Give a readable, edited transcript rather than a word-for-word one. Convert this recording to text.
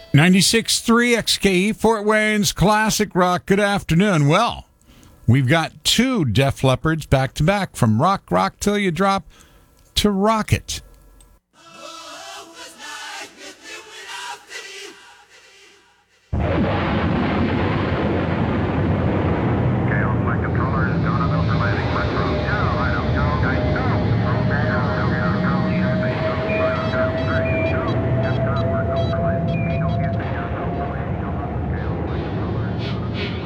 96.3 XKE, Fort Wayne's Classic Rock. Good afternoon. Well, we've got two Def Leppards back to back, from Rock Till You Drop to Rocket.